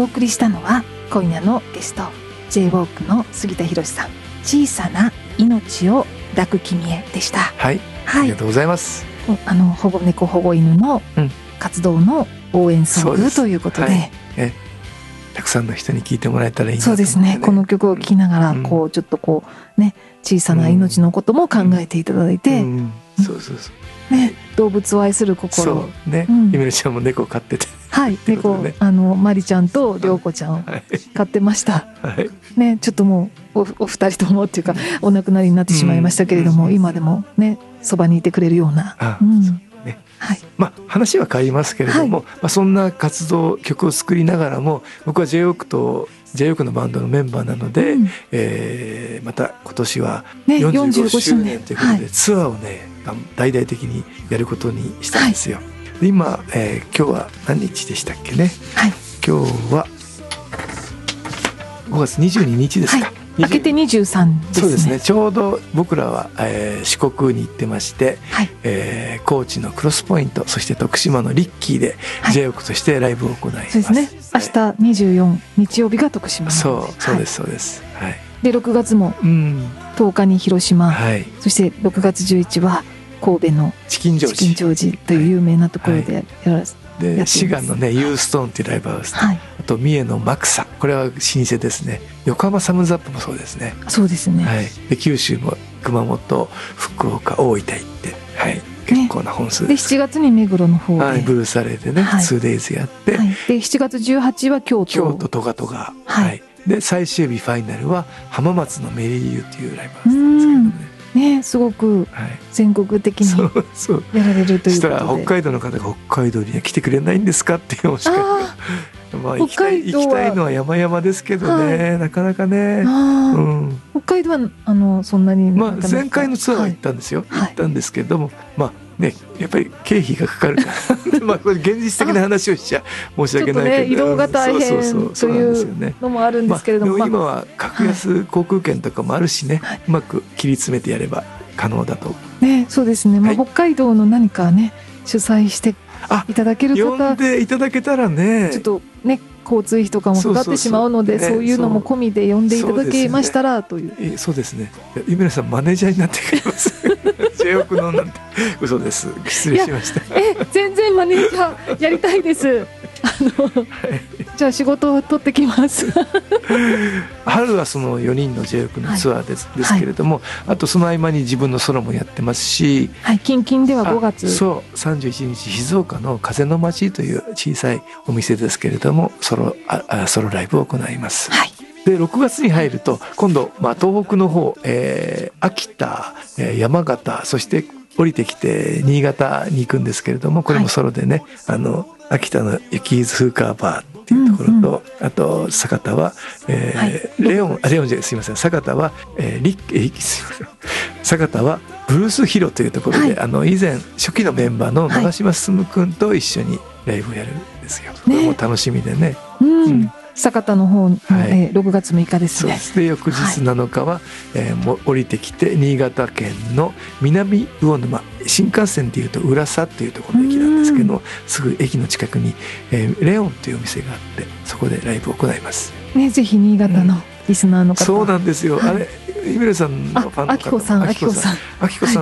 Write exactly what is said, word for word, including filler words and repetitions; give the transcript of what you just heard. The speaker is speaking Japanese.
お送りしたのは今夜のゲスト ジェイウォーク の杉田博さん、小さな命を抱く君へでした。 はい、はい、ありがとうございます。 あの保護猫保護犬の活動の応援ソングということで、はい、 えたくさんの人に聞いてもらえたらいいなと思って、ね、 そうですね。この曲を聴きながらこうちょっとこうね、小さな命のことも考えていただいて、 うんうん、そうそうそうね、動物を愛する心、 そうね、ゆめるちゃんも猫を飼ってて、 はい、猫、ね、あのマリちゃんとりょうこちゃんを飼ってました、はいね、ちょっともう お, お二人ともっていうかお亡くなりになってしまいましたけれども、うん、今でもねそばにいてくれるような、 あ、うん、そうね、はい、まあ話は変わりますけれども、はい、まあ、そんな活動曲を作りながらも僕は ジェイウォーク と ジェイウォーク のバンドのメンバーなので、うん、えー、また今年はよんじゅうごしゅうねんということで、ね、ツアーをね大々的にやることにしたんですよ、はい、今、えー、今日は何日でしたっけね、はい、今日はごがつにじゅうににちですか、はい、 明けてにじゅうさんですね。 そうですね。ちょうど僕らは、えー、四国に行ってまして、はい、えー、高知のクロスポイント、そして徳島のリッキーで ジェイウォーク としてライブを行います。 そうですね。明日にじゅうよっか日曜日が徳島。 そうそうですそうです。はい。 でろくがつもとおかに広島、はい、そしてろくがつじゅういちにちは神戸のチキンジョージ、チキンジョージという有名なところでやらせて。 で滋賀のねユーストーンっていうライブハウス、はい、あと三重のマクサ、これは老舗ですね。横浜サムズアップもそうですね。 そうですね、 はい、で九州も熊本、福岡、大分行って、はい、結構な本数です。 でしちがつに目黒の方で、 はい、ブルースアレーでね、はい、ツーデイズやって、はい、 でしちがつじゅうはちにちは京都京都トガトガ、はいはい、で最終日ファイナルは浜松のメリーユーっていうライブハウスなんですけどね。ね、すごく全国的にやられるということで、 したら北海道の方が北海道には来てくれないんですかっておっしゃる。まあ行きたい、行きたいのは山々ですけどね、はい、なかなかね、うん、 北海道はあのそんなにまあ前回のツアーは行ったんですよ、はい、行ったんですけれども、まあね、やっぱり経費がかかるからまあこれ現実的な話をしちゃ申し訳ないけど、 ね、移動が大変というのもあるんですけれども、 まあ、でも今は格安航空券とかもあるしね、はい、うまく切り詰めてやれば可能だと、 ね、そうですね、まあ、北海道の何かね主催していただける方、 呼んでいただけたらね、 ちょっとね交通費とかもかかってしまうので、そうそうそう、そういうのも込みで呼んでいただけましたらという。 そうですね、ゆめらさんマネージャーになってくれますジェイウォークのなんて嘘です、失礼しました。 え全然マネージャーやりたいですあの、はい、じゃあ仕事を取ってきます春はそのよにんの ジェイウォーク のツアーです、はい、ですけれども、あとその合間に自分のソロもやってますし、 はい、近々ではごがつ、 そうさんじゅういちにち静岡の風の街という小さいお店ですけれどもソロ、あソロライブを行います、はい。でろくがつに入ると今度、まあ、東北の方、えー、秋田、えー、山形、そして降りてきて新潟に行くんですけれども、これもソロでね、はい、あの秋田の雪ーズフーカーバーっていうところと、うんうん、あと酒田は、えーはい、レオンあレオンじゃすいません酒田は、えー、リッえー、すいません酒田はブルースヒロというところで、はい、あの以前初期のメンバーの長嶋進君と一緒にライブをやるんですよ、はい、これも楽しみでね、 うんうん、酒田の方、はい、えー、ろくがつむいかですね。 そうです。で翌日なのかは、はい、えー、も降りてきて新潟県の南魚沼、新幹線でいうと浦佐っていうところの駅なんですけど、すぐ駅の近くに、えー、レオンというお店があってそこでライブを行います、 ね、ぜひ新潟のリスナーの方、 うん、そうなんですよ、はい、あれゆめるさんのファンの方、 あきこさんあきこさん